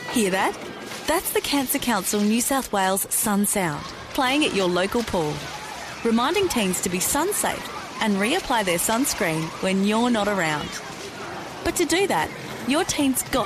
Hear that? That's the Cancer Council New South Wales Sun Sound, playing at your local pool, reminding teens to be sun safe and reapply their sunscreen when you're not around. But to do that, your teen's got